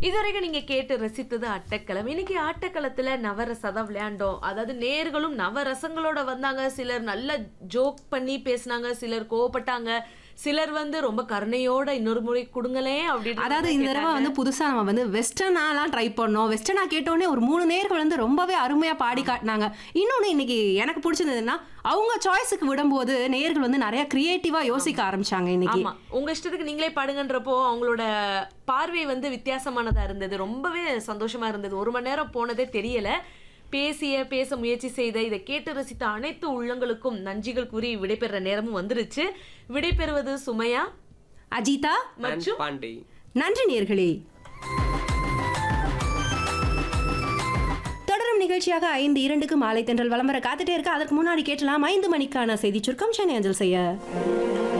இதுவரைக்கும் நீங்க கேட்டு ரசித்தது ஆட்டக்களம். இன்னைக்கு ஆட்டக்களத்துல நவரசம் விளையாண்டோம். அதாவது நேர்களும் நவரசங்களோட வந்தாங்க. சிலர் நல்ல ஜோக் பண்ணி பேசினாங்க, சிலர் கோவப்பட்டாங்க, சிலர் ரொம்ப கருணையோட இன்னொரு முறை குடுங்களேன் அப்படின்னு. அதாவது இந்த தடவை புதுசா நம்ம வெஸ்டர்னாலாம் ட்ரை பண்ணோம். வெஸ்டர்னா கேட்டோடனே ஒரு 3 நேர்கள் ரொம்பவே அருமையா பாடி காட்டினாங்க. இன்னொன்னு இன்னைக்கு எனக்கு பிடிச்சதுன்னா அவங்க சாய்ஸுக்கு விடும்போது நேர்கள் நிறைய கிரியேட்டிவா யோசிக்க ஆரம்பிச்சாங்க. இன்னைக்கு உங்க இஷ்டத்துக்கு நீங்களே பாடுங்கன்றப்போ அவங்களோட பார்வை வித்தியாசமானதா இருந்தது. ரொம்பவே சந்தோஷமா இருந்தது. 1 மணி நேரம் போனதே தெரியல. பேச முயற்சி செய்த இதை கேட்டு ரசித்த அனைத்து உள்ளங்களுக்கும் நன்றிகள் கூறி விடைபெற நேரமும் வந்துருச்சு. விடைபெறுவது சுமையா, அஜிதா மற்றும் பாண்டே. நன்றி நேர்களே. தொடரும் நிகழ்ச்சியாக 5:02 மாலை தென்றல் வலம் வர காத்துட்டே இருக்க. அதற்கு முன்னாடி கேட்டலாம் 5 மணிக்கான செய்தி சுருக்கம் சென்னை அஞ்சல் செய்ய.